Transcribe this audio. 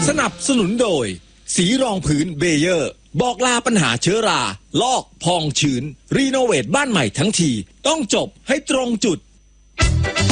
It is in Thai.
สนับสนุนโดยสีรองพื้นเบเยอร์บอกลาปัญหาเชื้อราลอกพองชื้นรีโนเวทบ้านใหม่ทั้งทีต้องจบให้ตรงจุด